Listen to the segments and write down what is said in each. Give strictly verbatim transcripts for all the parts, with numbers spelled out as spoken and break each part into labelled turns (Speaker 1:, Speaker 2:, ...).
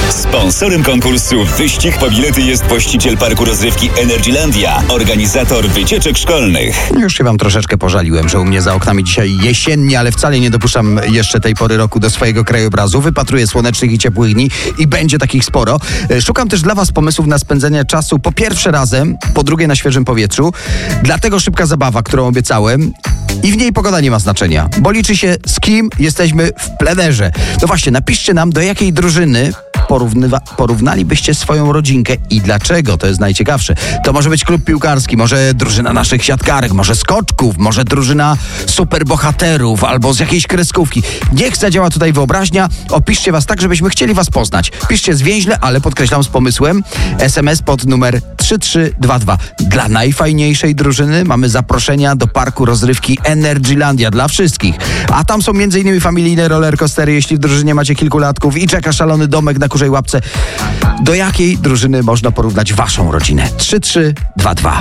Speaker 1: Sponsorem konkursu Wyścig po bilety jest właściciel parku rozrywki Energylandia, organizator wycieczek szkolnych.
Speaker 2: Już się wam troszeczkę pożaliłem, że u mnie za oknami dzisiaj jesiennie, ale wcale nie dopuszczam jeszcze tej pory roku do swojego krajobrazu. Wypatruję słonecznych i ciepłych dni i będzie takich sporo. Szukam też dla was pomysłów na spędzenie czasu po pierwsze razem, po drugie na świeżym powietrzu. Dlatego szybka zabawa, którą obiecałem. I w niej pogoda nie ma znaczenia, bo liczy się, z kim jesteśmy w plenerze. No właśnie, napiszcie nam, do jakiej drużyny porównywa- porównalibyście swoją rodzinkę i dlaczego, to jest najciekawsze. To może być klub piłkarski, może drużyna naszych siatkarek, może skoczków, może drużyna superbohaterów albo z jakiejś kreskówki. Niech zadziała tutaj wyobraźnia. Opiszcie was tak, żebyśmy chcieli was poznać. Piszcie zwięźle, ale podkreślam z pomysłem. S M S pod numer trzy trzy dwa dwa. Dla najfajniejszej drużyny mamy zaproszenia do parku rozrywki Energylandia dla wszystkich. A tam są między innymi familijne rollercoastery, jeśli w drużynie macie kilkulatków i czeka szalony domek na Kurzej Łapce. Do jakiej drużyny można porównać waszą rodzinę? trzy trzy dwa dwa.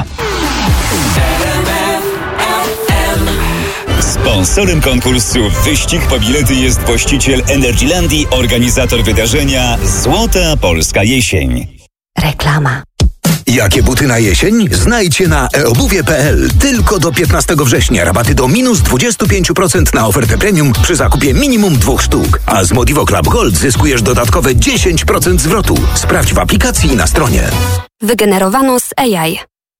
Speaker 1: Sponsorem konkursu Wyścig po bilety jest właściciel Energylandii, organizator wydarzenia Złota Polska Jesień.
Speaker 3: Reklama.
Speaker 4: Jakie buty na jesień? Znajdźcie na e obuwie kropka p l. Tylko do piętnastego września rabaty do minus dwadzieścia pięć procent na ofertę premium przy zakupie minimum dwóch sztuk. A z Modivo Club Gold zyskujesz dodatkowe dziesięć procent zwrotu. Sprawdź w aplikacji i na stronie.
Speaker 3: Wygenerowano z A I.